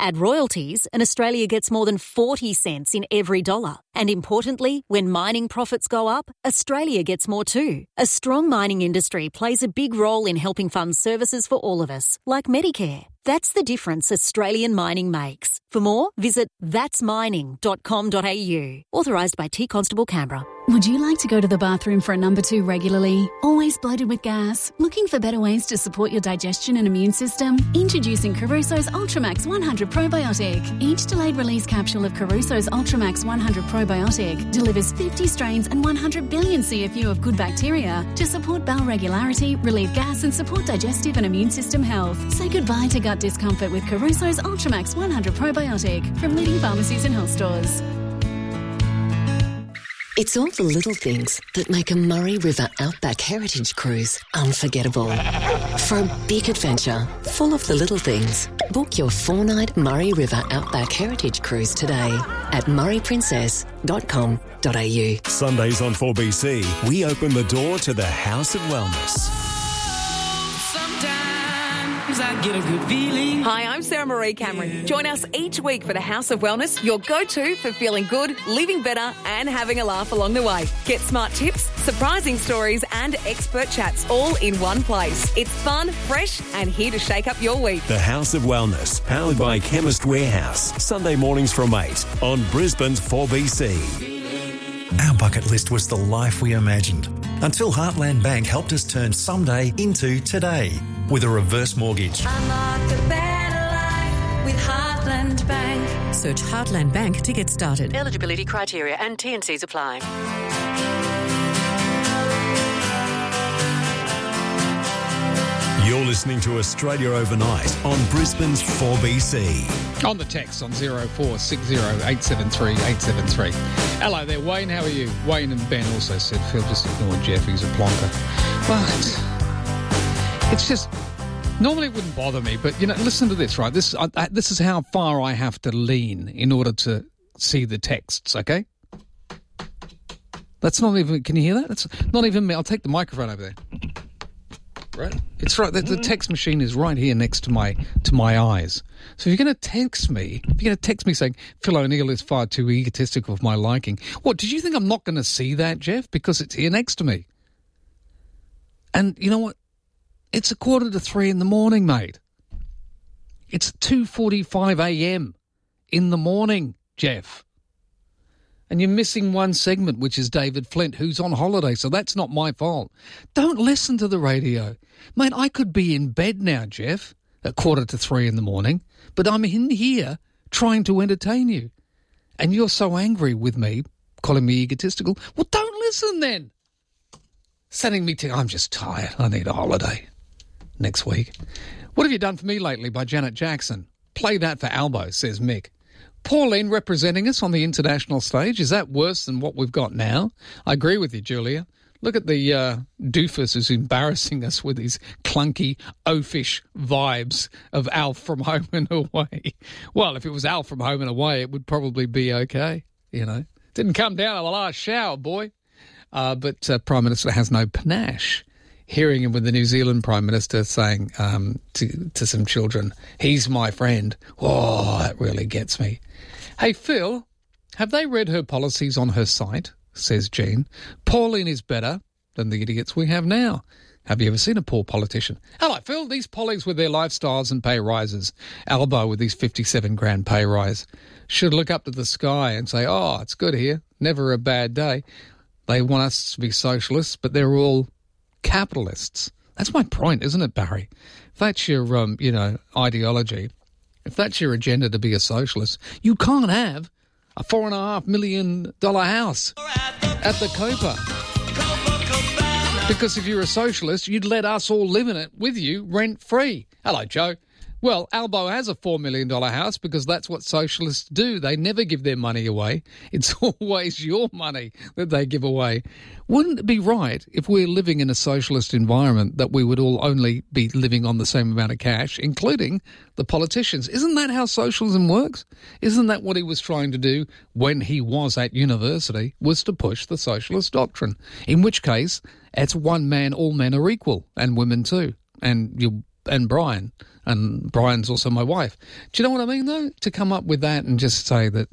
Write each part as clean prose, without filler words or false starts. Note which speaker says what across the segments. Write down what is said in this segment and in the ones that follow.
Speaker 1: Add royalties and Australia gets more than 40 cents in every dollar. And importantly, when mining profits go up, Australia gets more too. A strong mining industry plays a big role in helping fund services for all of us, like Medicare. That's the difference Australian mining makes. For more, visit thatsmining.com.au. Authorised by T Constable Canberra.
Speaker 2: Would you like to go to the bathroom for a number 2 regularly? Always bloated with gas? Looking for better ways to support your digestion and immune system? Introducing Caruso's Ultramax 100 Probiotic. Each delayed release capsule of Caruso's Ultramax 100 Probiotic delivers 50 strains and 100 billion CFU of good bacteria to support bowel regularity, relieve gas and support digestive and immune system health. Say goodbye to gut discomfort with Caruso's Ultramax 100 Probiotic from leading pharmacies and health stores.
Speaker 3: It's all the little things that make a Murray River Outback Heritage Cruise unforgettable. For a big adventure full of the little things, book your 4-night Murray River Outback Heritage Cruise today at murrayprincess.com.au.
Speaker 4: Sundays on 4BC, we open the door to the House of Wellness.
Speaker 5: I get a good feeling.
Speaker 6: Hi, I'm Sarah Marie Cameron. Join us each week for the House of Wellness, your go-to for feeling good, living better and having a laugh along the way. Get smart tips, surprising stories and expert chats all in one place. It's fun, fresh and here to shake up your week.
Speaker 4: The House of Wellness, powered by Chemist Warehouse. Sunday mornings from 8 on Brisbane's 4BC.
Speaker 7: Our bucket list was the life we imagined until Heartland Bank helped us turn someday into today with a reverse mortgage.
Speaker 8: Unlock a better life with Heartland Bank.
Speaker 9: Search Heartland Bank to get started. Eligibility criteria and T&Cs apply.
Speaker 4: You're listening to Australia Overnight on Brisbane's 4BC.
Speaker 10: On the text on 0460 873 873. Hello there, Wayne. How are you? Wayne and Ben also said, Phil, just ignore Jeff. He's a plonker. But it's just, normally it wouldn't bother me, but, you know, listen to this, right? This is how far I have to lean in order to see the texts, okay? That's not even, can you hear that? That's not even me. I'll take the microphone over there. Right, it's right. The text machine is right here next to my eyes. So if you're going to text me, saying Phil O'Neill is far too egotistical for my liking, what did you think? I'm not going to see that, Jeff, because it's here next to me. And you know what? It's 2:45 in the morning, mate. It's 2:45 a.m. in the morning, Jeff. And you're missing one segment, which is David Flint, who's on holiday, so that's not my fault. Don't listen to the radio. Mate, I could be in bed now, Jeff, at 2:45 in the morning, but I'm in here trying to entertain you. And you're so angry with me, calling me egotistical. Well, don't listen then. Sending me to, I'm just tired. I need a holiday next week. What have you done for me lately by Janet Jackson? Play that for Albo, says Mick. Pauline representing us on the international stage. Is that worse than what we've got now? I agree with you, Julia. Look at the doofus who's embarrassing us with his clunky, oafish vibes of Alf from Home and Away. Well, if it was Alf from Home and Away, it would probably be okay, you know. Didn't come down on the last shower, boy. But Prime Minister has no panache. Hearing him with the New Zealand Prime Minister saying to some children, he's my friend. Oh, that really gets me. Hey, Phil, have they read her policies on her site, says Jean. Pauline is better than the idiots we have now. Have you ever seen a poor politician? Hello, Phil, these pollies with their lifestyles and pay rises, Albo with his 57 grand pay rise, should look up to the sky and say, oh, it's good here, never a bad day. They want us to be socialists, but they're all capitalists. That's my point, isn't it, Barry? If that's your, ideology, if that's your agenda to be a socialist, you can't have a $4.5 million house at the Copa. Because if you're a socialist, you'd let us all live in it with you rent-free. Hello, Joe. Well, Albo has a $4 million house because that's what socialists do. They never give their money away. It's always your money that they give away. Wouldn't it be right if we're living in a socialist environment that we would all only be living on the same amount of cash, including the politicians? Isn't that how socialism works? Isn't that what he was trying to do when he was at university, was to push the socialist doctrine? In which case, it's one man, all men are equal, and women too. And you'll Brian, and Brian's also my wife. Do you know what I mean, though? To come up with that and just say that,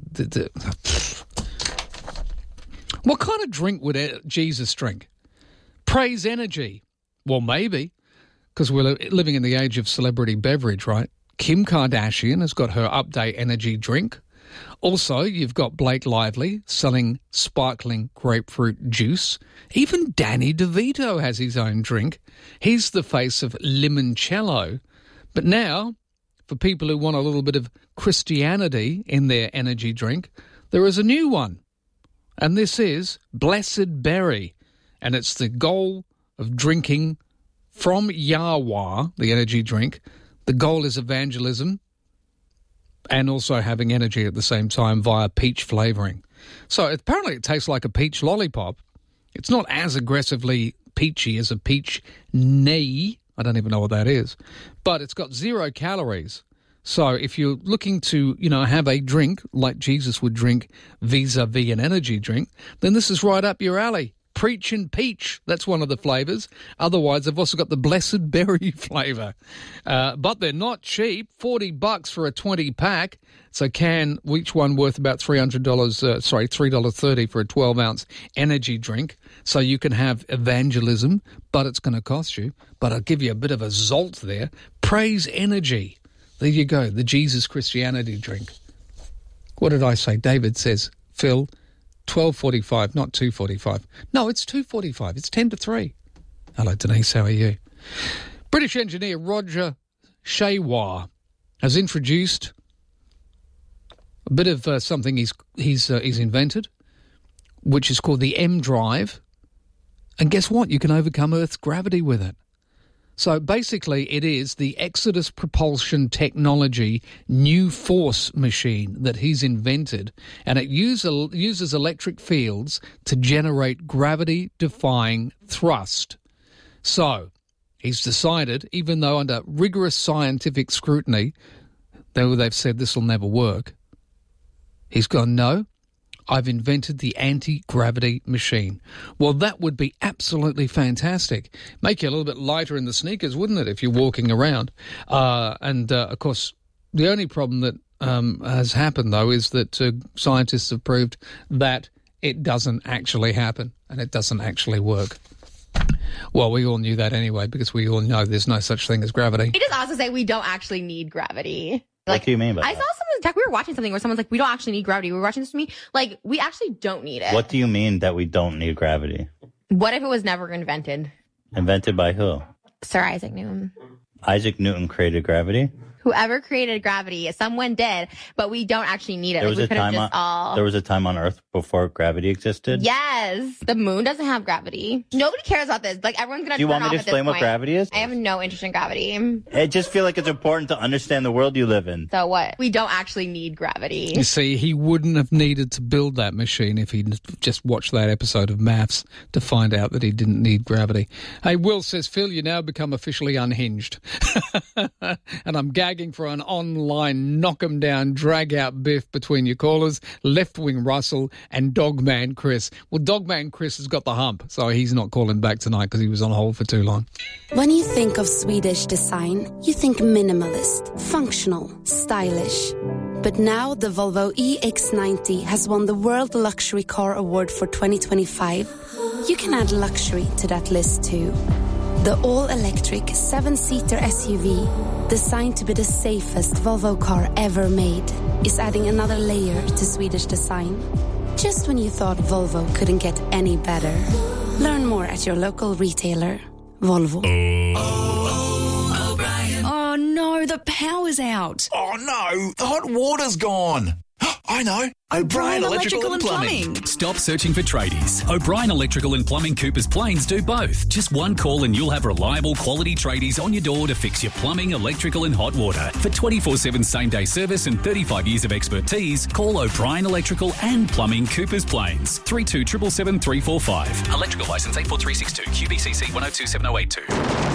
Speaker 10: what kind of drink would Jesus drink? Praise Energy. Well, maybe, because we're living in the age of celebrity beverage, right? Kim Kardashian has got her Update Energy drink. Also, you've got Blake Lively selling sparkling grapefruit juice. Even Danny DeVito has his own drink. He's the face of Limoncello. But now, for people who want a little bit of Christianity in their energy drink, there is a new one. And this is Blessed Berry. And it's the goal of drinking from Yahweh, the energy drink. The goal is evangelism and also having energy at the same time via peach flavouring. So apparently it tastes like a peach lollipop. It's not as aggressively peachy as a peach knee. I don't even know what that is. But it's got 0 calories. So if you're looking to, have a drink like Jesus would drink vis-a-vis an energy drink, then this is right up your alley. Preach and peach, that's one of the flavours. Otherwise, they've also got the Blessed Berry flavour. But they're not cheap, $40 for a 20-pack. It's a can, each one worth about $3.30 for a 12-ounce energy drink. So you can have evangelism, but it's going to cost you. But I'll give you a bit of a zolt there. Praise Energy. There you go, the Jesus Christianity drink. What did I say? David says, Phil, 12:45, not 2:45. No, it's 2:45. It's 10 to 3. Hello, Denise. How are you? British engineer Roger Shawar has introduced a bit of something he's invented, which is called the M Drive. And guess what? You can overcome Earth's gravity with it. So basically it is the Exodus Propulsion Technology New Force machine that he's invented, and it uses electric fields to generate gravity-defying thrust. So he's decided, even though under rigorous scientific scrutiny, they've said this will never work, he's gone, no, I've invented the anti-gravity machine. Well, that would be absolutely fantastic. Make you a little bit lighter in the sneakers, wouldn't it, if you're walking around? Of course, the only problem that has happened, though, is that scientists have proved that it doesn't actually happen and it doesn't actually work. Well, we all knew that anyway, because we all know there's no such thing as gravity.
Speaker 11: He just also say we don't actually need gravity.
Speaker 12: What do you mean by that?
Speaker 11: I saw someone's tech. We were watching something where someone's like, we don't actually need gravity. We were watching this to me. Like, we actually don't need it.
Speaker 12: What do you mean that we don't need gravity?
Speaker 11: What if it was never invented?
Speaker 12: Invented by who?
Speaker 11: Sir Isaac Newton.
Speaker 12: Isaac Newton created gravity?
Speaker 11: Whoever created gravity, someone did, but we don't actually need it.
Speaker 12: There was a time on Earth before gravity existed?
Speaker 11: Yes. The moon doesn't have gravity. Nobody cares about this. Like, everyone's going to turn off at this point. Do you want me to explain
Speaker 12: what gravity is?
Speaker 11: I have no interest in gravity.
Speaker 12: I just feel like it's important to understand the world you live in.
Speaker 11: So what? We don't actually need gravity.
Speaker 10: You see, he wouldn't have needed to build that machine if he'd just watched that episode of Maths to find out that he didn't need gravity. Hey, Will says, Phil, you now become officially unhinged. And I'm gagging for an online knock-em-down, drag-out biff between your callers, Left-Wing Russell and Dogman Chris. Well, Dogman Chris has got the hump, so he's not calling back tonight because he was on hold for too long.
Speaker 13: When you think of Swedish design, you think minimalist, functional, stylish. But now the Volvo EX90 has won the World Luxury Car Award for 2025. You can add luxury to that list too. The all-electric 7-seater SUV, designed to be the safest Volvo car ever made, is adding another layer to Swedish design. Just when you thought Volvo couldn't get any better. Learn more at your local retailer. Volvo.
Speaker 14: Oh no, the power's out.
Speaker 15: Oh no, the hot water's gone. I know. O'Brien Electrical and Plumbing.
Speaker 16: Stop searching for tradies. O'Brien Electrical and Plumbing Coopers Plains do both. Just one call and you'll have reliable quality tradies on your door to fix your plumbing, electrical and hot water. For 24/7 same-day service and 35 years of expertise, call O'Brien Electrical and Plumbing Coopers Plains. 3277 345. Electrical licence 84362 QBCC 1027082.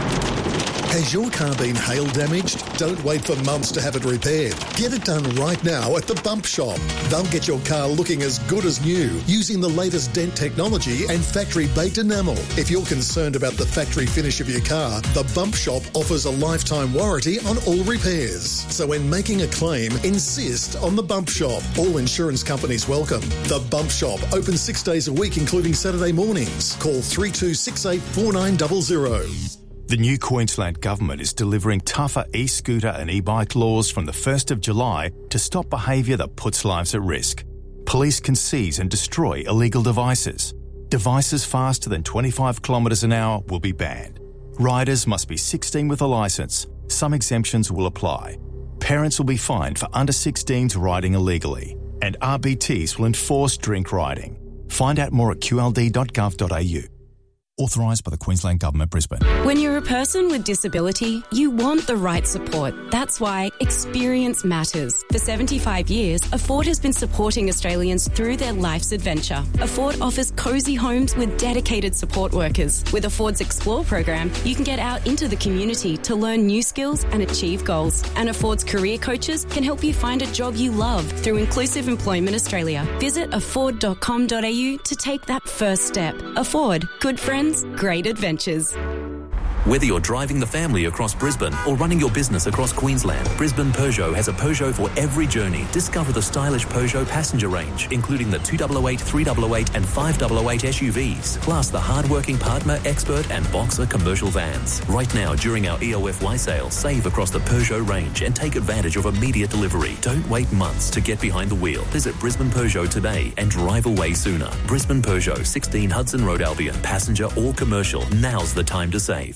Speaker 17: Has your car been hail damaged? Don't wait for months to have it repaired. Get it done right now at the Bump Shop. They'll get your car looking as good as new using the latest dent technology and factory-baked enamel. If you're concerned about the factory finish of your car, the Bump Shop offers a lifetime warranty on all repairs. So when making a claim, insist on the Bump Shop. All insurance companies welcome. The Bump Shop, open 6 days a week, including Saturday mornings. Call 3268 4900.
Speaker 18: The new Queensland Government is delivering tougher e-scooter and e-bike laws from the 1st of July to stop behaviour that puts lives at risk. Police can seize and destroy illegal devices. Devices faster than 25 kilometres an hour will be banned. Riders must be 16 with a licence. Some exemptions will apply. Parents will be fined for under 16s riding illegally. And RBTs will enforce drink riding. Find out more at qld.gov.au. Authorised by the Queensland Government, Brisbane.
Speaker 19: When you're a person with disability, you want the right support. That's why experience matters. For 75 years, Afford has been supporting Australians through their life's adventure. Afford offers cosy homes with dedicated support workers. With Afford's Explore program, you can get out into the community to learn new skills and achieve goals. And Afford's career coaches can help you find a job you love through Inclusive Employment Australia. Visit afford.com.au to take that first step. Afford. Good friends, great adventures.
Speaker 20: Whether you're driving the family across Brisbane or running your business across Queensland, Brisbane Peugeot has a Peugeot for every journey. Discover the stylish Peugeot passenger range, including the 2008, 3008 and 5008 SUVs, plus the hard-working Partner, Expert and Boxer commercial vans. Right now, during our EOFY sale, save across the Peugeot range and take advantage of immediate delivery. Don't wait months to get behind the wheel. Visit Brisbane Peugeot today and drive away sooner. Brisbane Peugeot, 16 Hudson Road, Albion. Passenger or commercial, now's the time to save.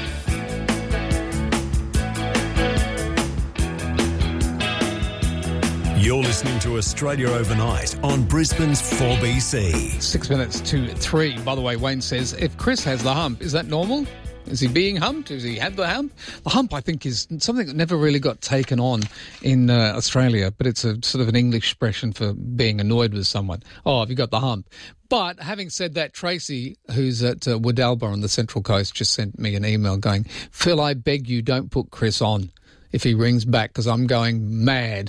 Speaker 4: You're listening to Australia Overnight on Brisbane's 4BC.
Speaker 10: 6 minutes to 3. By the way, Wayne says, if Chris has the hump, is that normal? Is he being humped? Has he had the hump? The hump, I think, is something that never really got taken on in Australia, but it's a sort of an English expression for being annoyed with someone. Oh, have you got the hump? But having said that, Tracy, who's at Woodalba on the Central Coast, just sent me an email going, Phil, I beg you, don't put Chris on if he rings back because I'm going mad.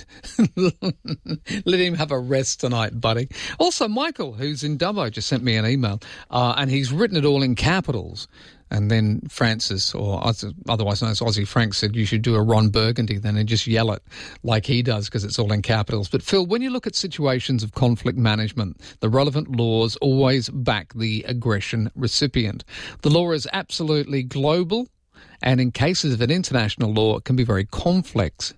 Speaker 10: Let him have a rest tonight, buddy. Also, Michael, who's in Dubbo, just sent me an email, and he's written it all in capitals. And then Francis, or otherwise known as Aussie Frank, said you should do a Ron Burgundy then and just yell it like he does because it's all in capitals. But Phil, when you look at situations of conflict management, the relevant laws always back the aggression recipient. The law is absolutely global, and in cases of an international law, it can be very complex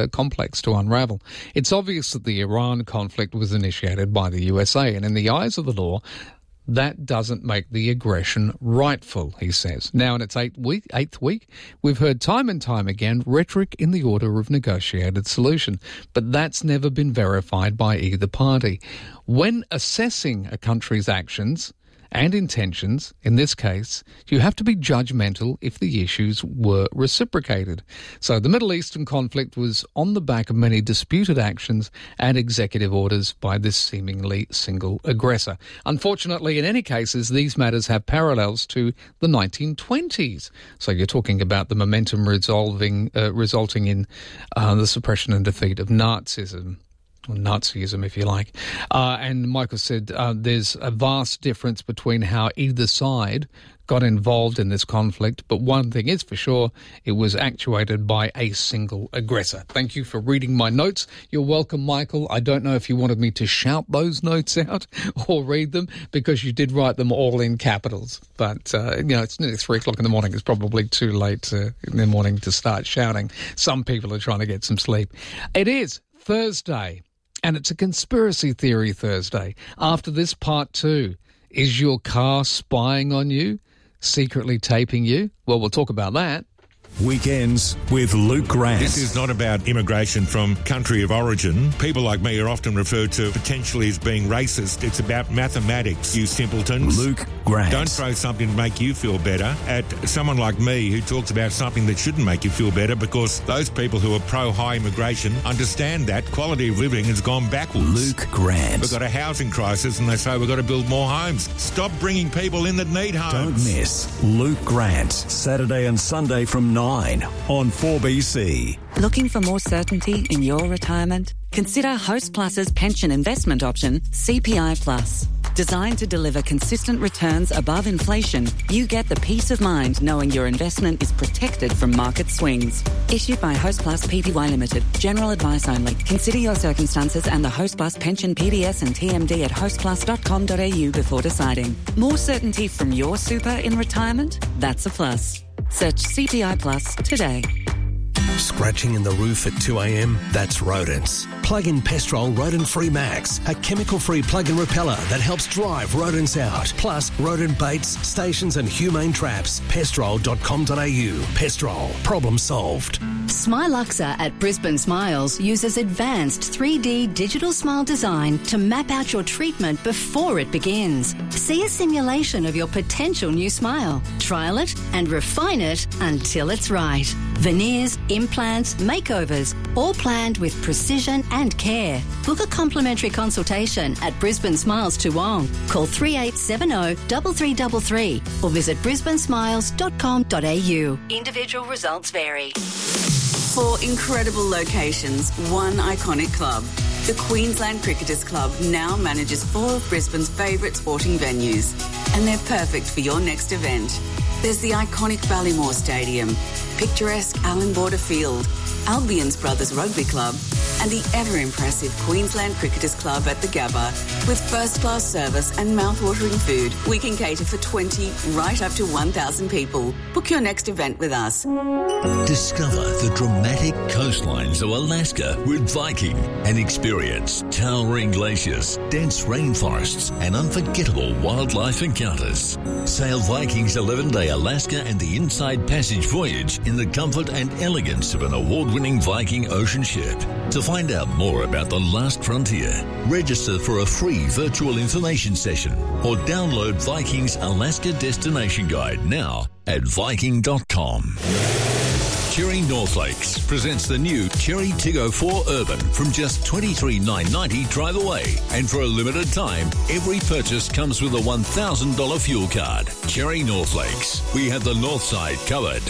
Speaker 10: to unravel. It's obvious that the Iran conflict was initiated by the USA, and in the eyes of the law, that doesn't make the aggression rightful, he says. Now, in its eighth week, we've heard time and time again rhetoric in the order of negotiated solution, but that's never been verified by either party. When assessing a country's actions and intentions, in this case, you have to be judgmental if the issues were reciprocated. So the Middle Eastern conflict was on the back of many disputed actions and executive orders by this seemingly single aggressor. Unfortunately, in any cases, these matters have parallels to the 1920s. So you're talking about the momentum resulting in the suppression and defeat of Nazism. Or Nazism, if you like. And Michael said there's a vast difference between how either side got involved in this conflict, but one thing is for sure, it was actuated by a single aggressor. Thank you for reading my notes. You're welcome, Michael. I don't know if you wanted me to shout those notes out or read them, because you did write them all in capitals. But, it's nearly 3 o'clock in the morning. It's probably too late in the morning to start shouting. Some people are trying to get some sleep. It is Thursday. And it's a conspiracy theory Thursday. After this, part 2. Is your car spying on you? Secretly taping you? Well, we'll talk about that.
Speaker 4: Weekends with Luke Grant.
Speaker 21: This is not about immigration from country of origin. People like me are often referred to potentially as being racist. It's about mathematics, you simpletons.
Speaker 4: Luke Grant.
Speaker 21: Don't throw something to make you feel better at someone like me who talks about something that shouldn't make you feel better, because those people who are pro-high immigration understand that quality of living has gone backwards.
Speaker 4: Luke Grant.
Speaker 21: We've got a housing crisis and they say we've got to build more homes. Stop bringing people in that need homes.
Speaker 4: Don't miss Luke Grant, Saturday and Sunday from 9 on 4BC.
Speaker 9: Looking for more certainty in your retirement? Consider Host Plus's pension investment option, CPI Plus. Designed to deliver consistent returns above inflation, you get the peace of mind knowing your investment is protected from market swings. Issued by Host Plus Pty Limited. General advice only. Consider your circumstances and the Host Plus pension PDS and TMD at hostplus.com.au before deciding. More certainty from your super in retirement? That's a plus. Search CPI Plus today.
Speaker 4: Scratching in the roof at 2 a.m? That's rodents. Plug in Pestrol Rodent Free Max, a chemical-free plug-in repeller that helps drive rodents out. Plus, rodent baits, stations and humane traps. Pestrol.com.au. Pestrol. Problem solved.
Speaker 2: Smiluxa at Brisbane Smiles uses advanced 3D digital smile design to map out your treatment before it begins. See a simulation of your potential new smile. Trial it and refine it until it's right. Veneers, implants, makeovers, all planned with precision and care. Book a complimentary consultation at Brisbane Smiles Toowong. Call 3870 3333 or visit brisbanesmiles.com.au. Individual results vary.
Speaker 5: 4 incredible locations, 1 iconic club. The Queensland Cricketers Club now manages 4 of Brisbane's favourite sporting venues, and they're perfect for your next event. There's the iconic Ballymore Stadium, picturesque Allan Border Field, Albion's Brothers Rugby Club, and the ever-impressive Queensland Cricketers Club at the Gabba. With first-class service and mouth-watering food, we can cater for 20 right up to 1,000 people. Book your next event with us.
Speaker 1: Discover the dramatic coastlines of Alaska with Viking and experience towering glaciers, dense rainforests, and unforgettable wildlife encounters. Sail Viking's 11-day Alaska and the Inside Passage voyage in the comfort and elegance of an award-winning Viking ocean ship. To find out more about the last frontier, register for a free virtual information session or download Viking's Alaska Destination Guide now at Viking.com. Cherry North Lakes presents the new Cherry Tiggo 4 Urban from just $23,990 drive away. And for a limited time, every purchase comes with a $1,000 fuel card. Cherry North Lakes. We have the north side covered.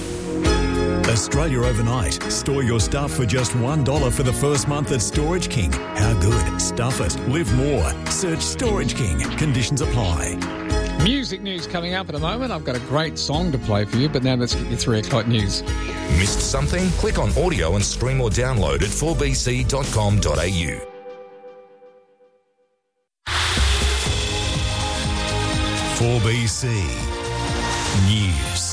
Speaker 4: Australia overnight. Store your stuff for just $1 for the first month at Storage King. How good? Stuff it. Live more. Search Storage King. Conditions apply.
Speaker 10: Music news coming up in a moment. I've got a great song to play for you, but now let's get your 3 o'clock news.
Speaker 22: Missed something? Click on audio and stream or download at 4bc.com.au.
Speaker 4: News.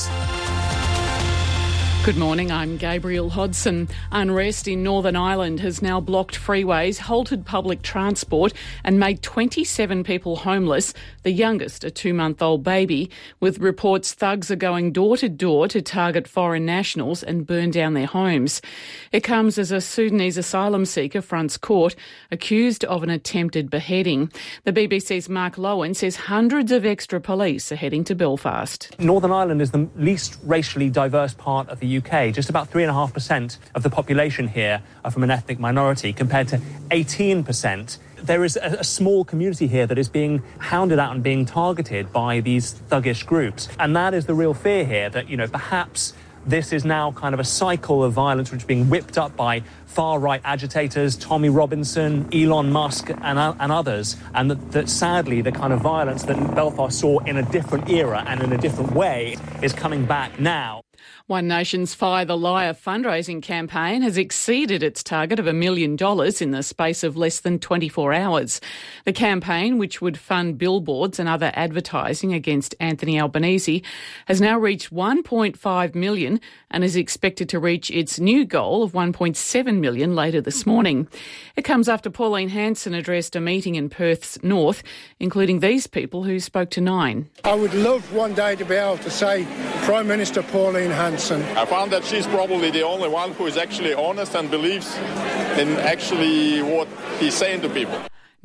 Speaker 23: Good morning, I'm Gabriel Hodson. Unrest in Northern Ireland has now blocked freeways, halted public transport and made 27 people homeless, the youngest a 2-month-old baby, with reports thugs are going door to door to target foreign nationals and burn down their homes. It comes as a Sudanese asylum seeker fronts court, accused of an attempted beheading. The BBC's Mark Lowen says hundreds of extra police are heading to Belfast.
Speaker 24: Northern Ireland is the least racially diverse part of the UK. Just about 3.5% of the population here are from an ethnic minority, compared to 18%. There is a small community here that is being hounded out and being targeted by these thuggish groups. And that is the real fear here, that, you know, perhaps this is now kind of a cycle of violence which is being whipped up by far-right agitators, Tommy Robinson, Elon Musk and others, and that sadly the kind of violence that Belfast saw in a different era and in a different way is coming back now.
Speaker 23: One Nation's Fire the Liar fundraising campaign has exceeded its target of $1 million in the space of less than 24 hours. The campaign, which would fund billboards and other advertising against Anthony Albanese, has now reached $1.5 million and is expected to reach its new goal of $1.7 million later this morning. It comes after Pauline Hanson addressed a meeting in Perth's north, including these people who spoke to Nine.
Speaker 25: I would love one day to be able to say Prime Minister Pauline Hanson.
Speaker 26: I found that she's probably the only one who is actually honest and believes in actually what he's saying to people.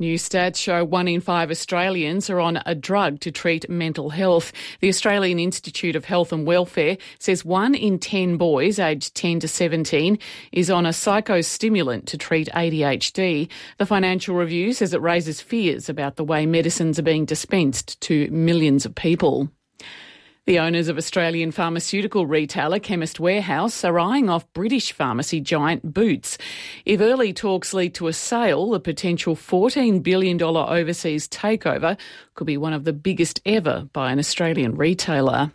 Speaker 23: New stats show 1 in 5 Australians are on a drug to treat mental health. The Australian Institute of Health and Welfare says 1 in 10 boys aged 10 to 17 is on a psychostimulant to treat ADHD. The Financial Review says it raises fears about the way medicines are being dispensed to millions of people. The owners of Australian pharmaceutical retailer Chemist Warehouse are eyeing off British pharmacy giant Boots. If early talks lead to a sale, the potential $14 billion overseas takeover could be one of the biggest ever by an Australian retailer.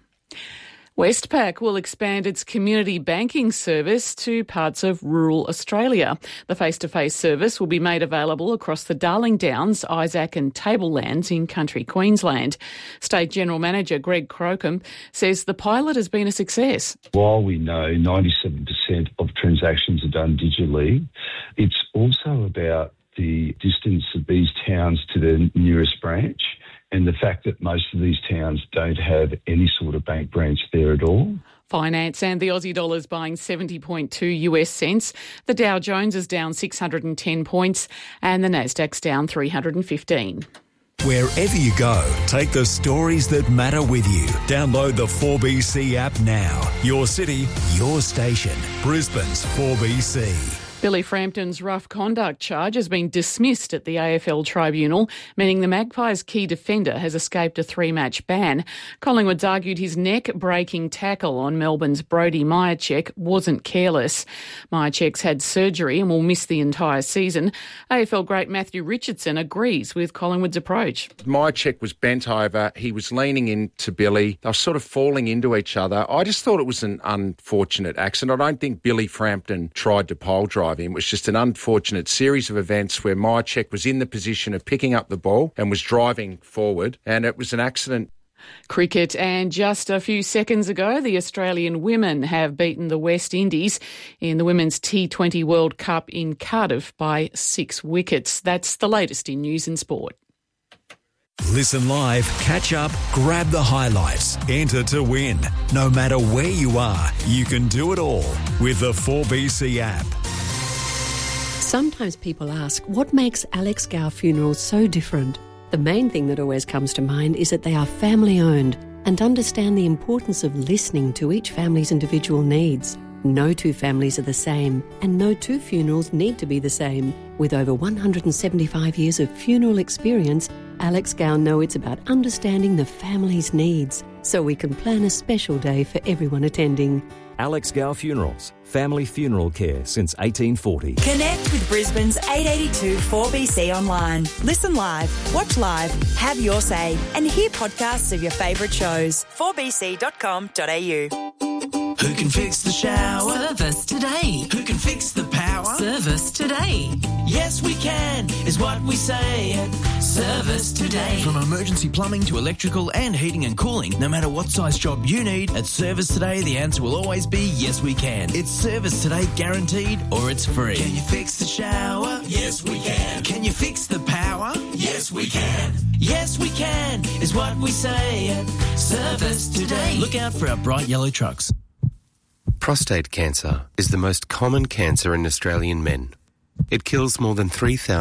Speaker 23: Westpac will expand its community banking service to parts of rural Australia. The face-to-face service will be made available across the Darling Downs, Isaac and Tablelands in country Queensland. State General Manager Greg Crocombe says the pilot has been a success.
Speaker 3: While we know 97% of transactions are done digitally, it's also about the distance of these towns to the nearest branch, and the fact that most of these towns don't have any sort of bank branch there at all.
Speaker 23: Finance and the Aussie dollar is buying 70.2 US cents. The Dow Jones is down 610 points and the Nasdaq's down 315.
Speaker 6: Wherever you go, take the stories that matter with you. Download the 4BC app now. Your city, your station. Brisbane's 4BC.
Speaker 23: Billy Frampton's rough conduct charge has been dismissed at the AFL Tribunal, meaning the Magpies' key defender has escaped a 3-match ban. Collingwood's argued his neck-breaking tackle on Melbourne's Brodie Mihocek wasn't careless. Mihocek's had surgery and will miss the entire season. AFL great Matthew Richardson agrees with Collingwood's approach.
Speaker 7: Mihocek was bent over, he was leaning into Billy, they were sort of falling into each other. I just thought it was an unfortunate accident. I don't think Billy Frampton tried to pole drive him. It was just an unfortunate series of events where Mihocek was in the position of picking up the ball and was driving forward, and it was an accident.
Speaker 23: Cricket, and just a few seconds ago, the Australian women have beaten the West Indies in the Women's T20 World Cup in Cardiff by 6 wickets. That's the latest in news and sport.
Speaker 6: Listen live, catch up, grab the highlights, enter to win. No matter where you are, you can do it all with the 4BC app.
Speaker 8: Sometimes people ask, what makes Alex Gow Funerals so different? The main thing that always comes to mind is that they are family-owned and understand the importance of listening to each family's individual needs. No two families are the same, and no two funerals need to be the same. With over 175 years of funeral experience, Alex Gow knows it's about understanding the family's needs, so we can plan a special day for everyone attending.
Speaker 11: Alex Gow Funerals, family funeral care since 1840.
Speaker 12: Connect with Brisbane's 882 4BC online. Listen live, watch live, have your say, and hear podcasts of your favourite shows. 4bc.com.au.
Speaker 27: Who can fix the shower?
Speaker 28: Service Today.
Speaker 27: Who can fix the power?
Speaker 28: Service Today.
Speaker 27: Yes, we can, is what we say at Service Today.
Speaker 28: From emergency plumbing to electrical and heating and cooling, no matter what size job you need, at Service Today, the answer will always be yes, we can. It's Service Today guaranteed, or it's free.
Speaker 27: Can you fix the shower? Yes, we can. Can you fix the power? Yes, we can. Yes, we can, is what we say at Service Today.
Speaker 28: Look out for our bright yellow trucks.
Speaker 29: Prostate cancer is the most common cancer in Australian men. It kills more than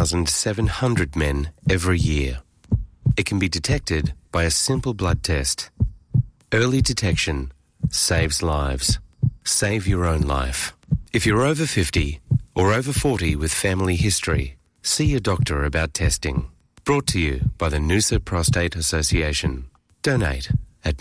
Speaker 29: 3,700 men every year. It can be detected by a simple blood test. Early detection saves lives. Save your own life. If you're over 50 or over 40 with family history, see a doctor about testing. Brought to you by the Noosa Prostate Association. Donate at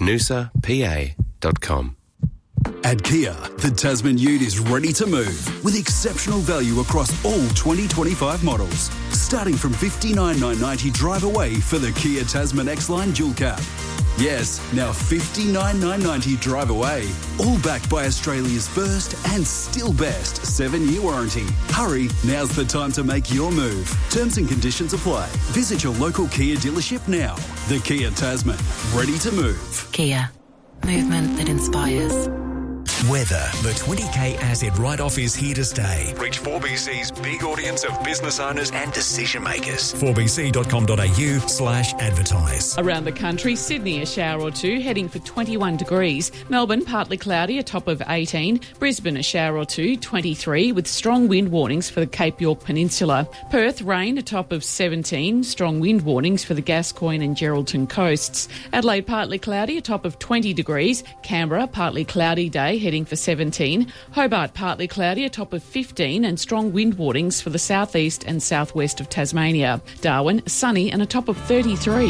Speaker 29: noosapa.com.
Speaker 30: At Kia, the Tasman Ute is ready to move with exceptional value across all 2025 models. Starting from $59,990 drive away for the Kia Tasman X-Line Dual Cab. Yes, now $59,990 drive away. All backed by Australia's first and still best 7-year warranty. Hurry, now's the time to make your move. Terms and conditions apply. Visit your local Kia dealership now. The Kia Tasman, ready to move.
Speaker 28: Kia, movement that inspires.
Speaker 6: Weather. The 20K asset write-off is here to stay. Reach 4BC's big audience of business owners and decision makers. 4bc.com.au/advertise.
Speaker 23: Around the country, Sydney a shower or two, heading for 21 degrees. Melbourne partly cloudy, a top of 18. Brisbane a shower or two, 23, with strong wind warnings for the Cape York Peninsula. Perth rain, a top of 17. Strong wind warnings for the Gascoyne and Geraldton coasts. Adelaide partly cloudy, a top of 20 degrees. Canberra partly cloudy day, heading for 17. Hobart partly cloudy, a top of 15, and strong wind warnings for the southeast and southwest of Tasmania. Darwin sunny and a top of 33.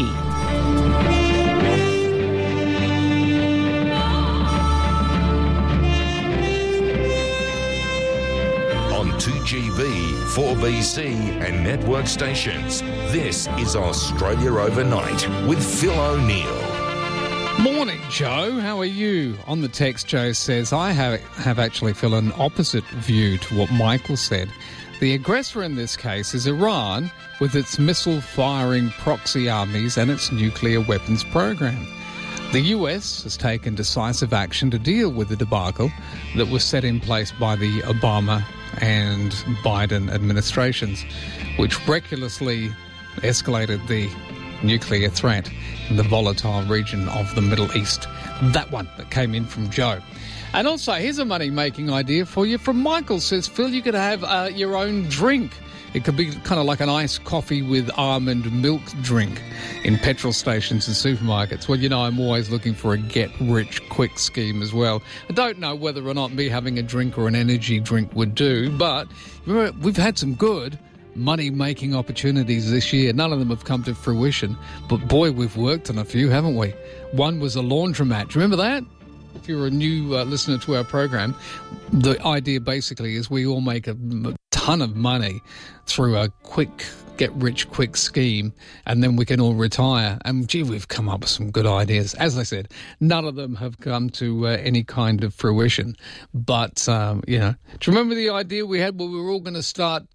Speaker 22: On 2GB, 4BC and network stations, this is Australia Overnight with Phil O'Neill.
Speaker 10: Morning, Joe. How are you? On the text, Joe says, I have actually, Phil, an opposite view to what Michael said. The aggressor in this case is Iran, with its missile-firing proxy armies and its nuclear weapons program. The US has taken decisive action to deal with the debacle that was set in place by the Obama and Biden administrations, which recklessly escalated the nuclear threat in the volatile region of the Middle East. That one that came in from Joe. And also, here's a money-making idea for you from Michael. Says, Phil, you could have your own drink. It could be kind of like an iced coffee with almond milk drink in petrol stations and supermarkets. Well, you know, I'm always looking for a get-rich-quick scheme as well. I don't know whether or not me having a drink or an energy drink would do, but remember, we've had some good money-making opportunities this year. None of them have come to fruition, but boy, we've worked on a few, haven't we? One was a laundromat. Remember that? If you're a new listener to our program, the idea basically is we all make a ton of money through a quick get-rich-quick scheme, and then we can all retire. And, gee, we've come up with some good ideas. As I said, none of them have come to any kind of fruition. But, you know, do you remember the idea we had where we were all going to start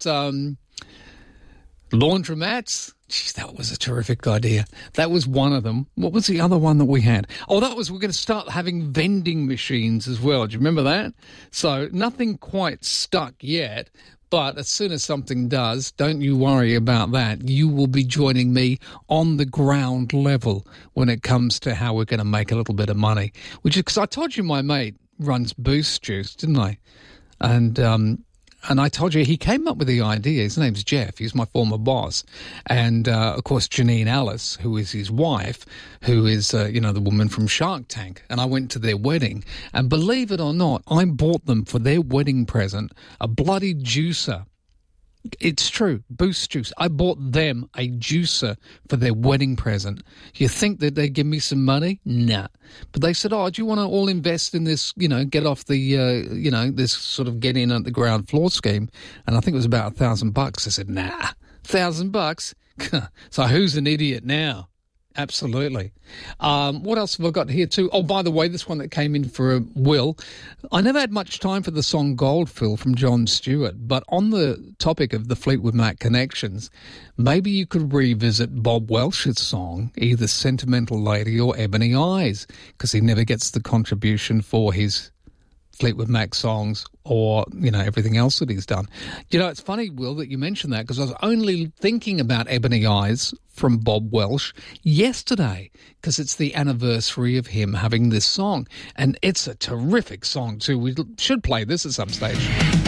Speaker 10: laundromats? Jeez, that was a terrific idea. That was one of them. What was the other one that we had? Oh, that was we're going to start having vending machines as well. Do you remember that? So nothing quite stuck yet, but as soon as something does, don't you worry about that. You will be joining me on the ground level when it comes to how we're going to make a little bit of money. Which is because I told you my mate runs Boost Juice, didn't I? And I told you he came up with the idea. His name's Jeff. He's my former boss. And, of course, Janine Ellis, who is his wife, who is, you know, the woman from Shark Tank. And I went to their wedding. And believe it or not, I bought them for their wedding present a bloody juicer. It's true. Boost Juice. I bought them a juicer for their wedding present. You think that they'd give me some money? Nah. But they said, oh, do you want to all invest in this, you know, get off the, you know, this sort of get in at the ground floor scheme? And I think it was about $1,000. I said, nah, $1,000? So who's an idiot now? Absolutely. What else have I got here too? Oh, by the way, this one that came in for Will. I never had much time for the song Gold, Phil, from John Stewart, but on the topic of the Fleetwood Mac connections, maybe you could revisit Bob Welch's song, either Sentimental Lady or Ebony Eyes, because he never gets the contribution for his Fleetwood Mac songs or, you know, everything else that he's done. You know, it's funny, Will, that you mentioned that, because I was only thinking about Ebony Eyes from Bob Welch yesterday, because it's the anniversary of him having this song. And it's a terrific song, too. We should play this at some stage.